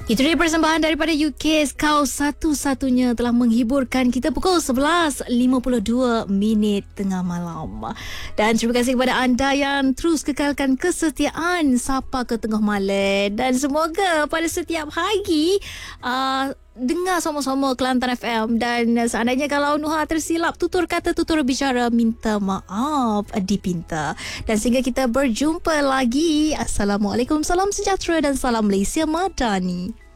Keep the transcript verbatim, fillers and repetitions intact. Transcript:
Itu dia persembahan daripada U K. Kau satu-satunya telah menghiburkan kita pukul sebelas lima puluh dua minit tengah malam. Dan terima kasih kepada anda yang terus kekalkan kesetiaan Sapa ke Tengah Malam. Dan semoga pada setiap hari uh, dengar sama-sama Kelantan F M. Dan seandainya kalau Nuha tersilap tutur kata, tutur bicara, minta maaf dipinta. Dan sehingga kita berjumpa lagi, Assalamualaikum, salam sejahtera dan salam Malaysia Madani.